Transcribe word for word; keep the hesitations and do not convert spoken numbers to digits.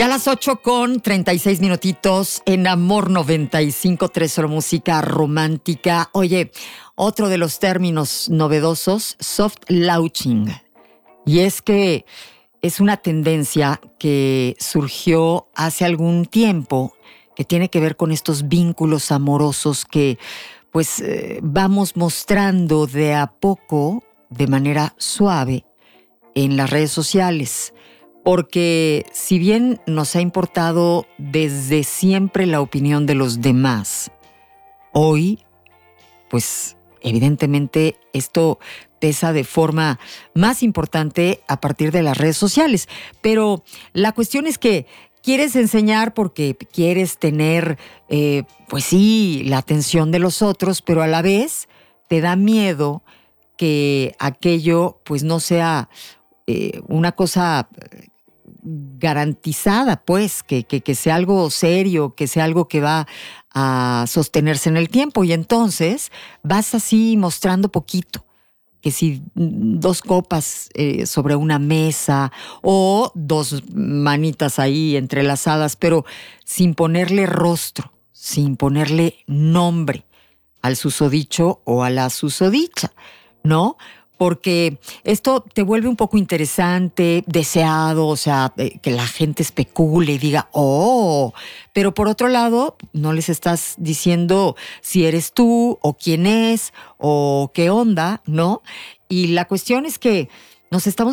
Ya a las ocho con treinta y seis minutitos en Amor noventa y cinco punto tres, solo música romántica. Oye, otro de los términos novedosos, soft launching. Y es que es una tendencia que surgió hace algún tiempo que tiene que ver con estos vínculos amorosos que pues eh, vamos mostrando de a poco, de manera suave, en las redes sociales. Porque si bien nos ha importado desde siempre la opinión de los demás, hoy, pues evidentemente esto pesa de forma más importante a partir de las redes sociales. Pero la cuestión es que quieres enseñar porque quieres tener, eh, pues sí, la atención de los otros, pero a la vez te da miedo que aquello pues no sea eh, una cosa garantizada, pues, que, que, que sea algo serio, que sea algo que va a sostenerse en el tiempo. Y entonces vas así mostrando poquito, que si dos copas eh, sobre una mesa o dos manitas ahí entrelazadas, pero sin ponerle rostro, sin ponerle nombre al susodicho o a la susodicha, ¿no? Porque esto te vuelve un poco interesante, deseado, o sea, eh, que la gente especule y diga, oh, pero por otro lado, no les estás diciendo si eres tú o quién es o qué onda, ¿no? Y la cuestión es que nos estamos